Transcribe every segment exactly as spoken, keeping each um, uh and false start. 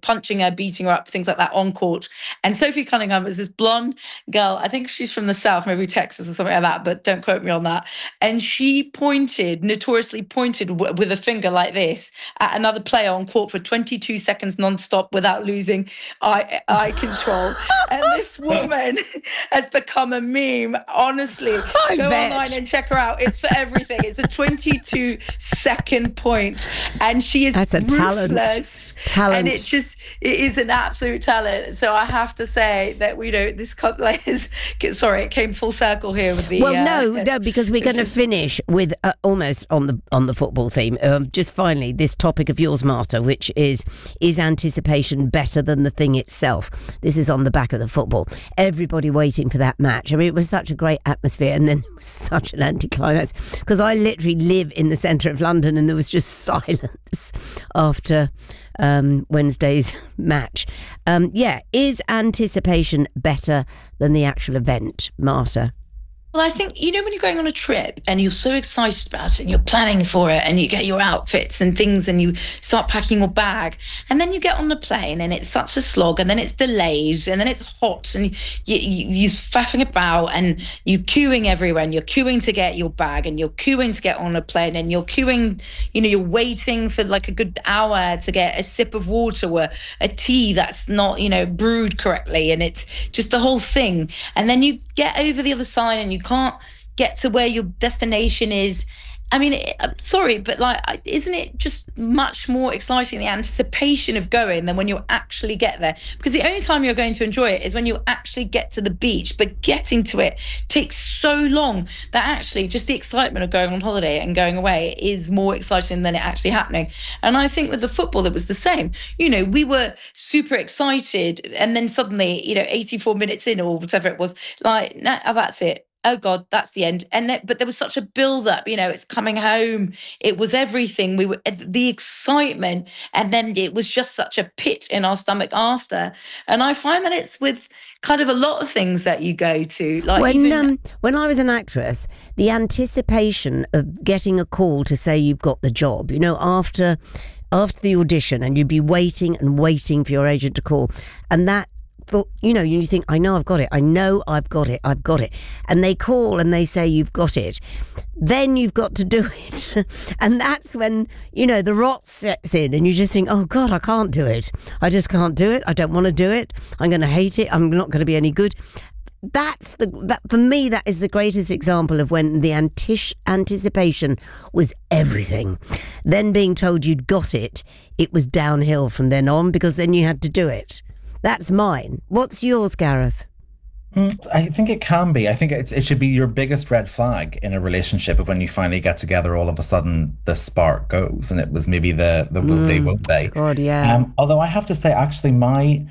punching her, beating her up, things like that on court. And Sophie Cunningham is this blonde girl. I think she's from the South, maybe Texas or something like that, but don't quote me on that. And she pointed, notoriously pointed w- with a finger like this at another player on court for twenty-two seconds non-stop without losing eye, eye control. And this woman has become a meme. Honestly, I go bet. online and check her out. It's for everything. It's a twenty-two second point, and she is That's a talent. ruthless. Talent. And it's just, it is an absolute talent. So I have to say that, you know, this couple is, sorry, it came full circle here with the... Well, uh, no, no, because we're going to finish with uh, almost on the on the football theme. Um, just finally, this topic of yours, Marta, which is, is anticipation better than the thing itself? This is on the back of the football. Everybody waiting for that match. I mean, it was such a great atmosphere, and then there was such an anticlimax, because I literally live in the centre of London, and there was just silence after um, Wednesday's match. Um, yeah, is anticipation better than the actual event, Marta? Well, I think, you know, when you're going on a trip and you're so excited about it and you're planning for it and you get your outfits and things and you start packing your bag, and then you get on the plane and it's such a slog, and then it's delayed, and then it's hot, and you, you, you're faffing about and you're queuing everywhere, and you're queuing to get your bag, and you're queuing to get on a plane, and you're queuing, you know, you're waiting for like a good hour to get a sip of water or a tea that's not, you know, brewed correctly, and it's just the whole thing. And then you get over the other side and you can't get to where your destination is. I mean, it, I'm sorry, but like, isn't it just much more exciting, the anticipation of going, than when you actually get there? Because the only time you're going to enjoy it is when you actually get to the beach. But getting to it takes so long that actually just the excitement of going on holiday and going away is more exciting than it actually happening. And I think with the football, it was the same. You know, we were super excited, and then suddenly, you know, eighty-four minutes in or whatever it was, like, nah, oh, that's it. Oh God, that's the end. And that, but there was such a build-up, you know, it's coming home. It was everything. We were the excitement, and then it was just such a pit in our stomach after. And I find that it's with kind of a lot of things that you go to. Like when even, um, when I was an actress, the anticipation of getting a call to say you've got the job, you know, after after the audition, and you'd be waiting and waiting for your agent to call, and that. Thought, you know, you think, I know I've got it. I know I've got it. I've got it. And they call and they say you've got it. Then you've got to do it. And that's when, you know, the rot sets in, and you just think, oh God, I can't do it. I just can't do it. I don't want to do it. I'm going to hate it. I'm not going to be any good. That's the, that for me, that is the greatest example of when the antish, anticipation was everything. Then being told you'd got it, it was downhill from then on, because then you had to do it. That's mine. What's yours, Gareth? Mm, I think it can be. I think it's, it should be your biggest red flag in a relationship of when you finally get together, all of a sudden the spark goes, and it was maybe the, the will they, won't they. God, yeah. Um, although I have to say, actually, my...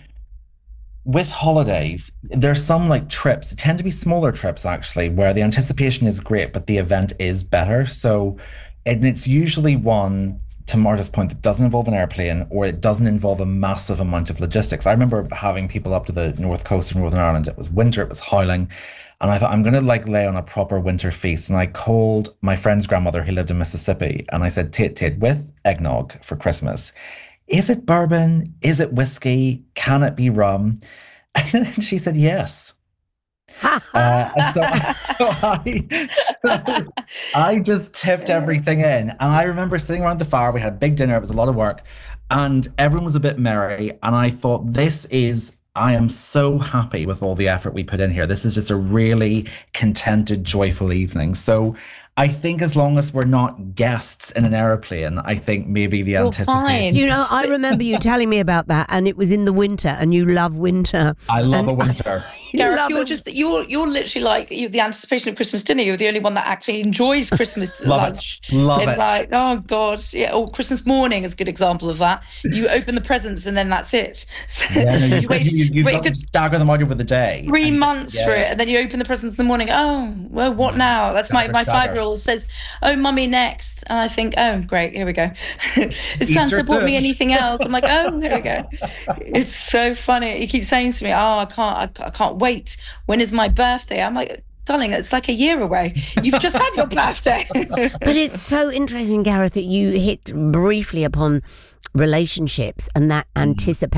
with holidays, there's some like trips, tend to be smaller trips actually, where the anticipation is great, but the event is better. So, and it's usually one, to Marta's point, that doesn't involve an airplane, or it doesn't involve a massive amount of logistics. I remember having people up to the north coast of Northern Ireland. It was winter, it was howling. And I thought, I'm going to like lay on a proper winter feast. And I called my friend's grandmother who lived in Mississippi. And I said, Tate, Tate, with eggnog for Christmas, is it bourbon? Is it whiskey? Can it be rum? And she said, yes. uh, and so, so, I, so I just tipped everything in. And I remember sitting around the fire. We had a big dinner. It was a lot of work. And everyone was a bit merry. And I thought, this is, I am so happy with all the effort we put in here. This is just a really contented, joyful evening. So I think as long as we're not guests in an aeroplane, I think maybe the You're anticipation. fine. You know, I remember you telling me about that, and it was in the winter, and you love winter. I love and a winter. Gareth, love you're it. just you're you're literally like you, the anticipation of Christmas dinner. You're the only one that actually enjoys Christmas Love lunch. it. Love and it. Like, oh God, yeah. Or Christmas morning is a good example of that. You open the presents and then that's it. So Yeah, no, you, wait, you, you've wait got to good stagger them out over the day. three And- months yeah. for it, and then you open the presents in the morning. Oh, well, what now? That's my Stagger, my stagger. five year old says, "Oh, mummy, next." And I think, "Oh, great, here we go." Is Santa Easter bought me soon. anything else? I'm like, "Oh, here we go." It's so funny. He keeps saying to me, "Oh, I can't, I, ca- I can't wait. When is my birthday?" I'm like, darling, it's like a year away. You've just had your birthday. But it's so interesting, Gareth, that you hit briefly upon relationships and that anticipation.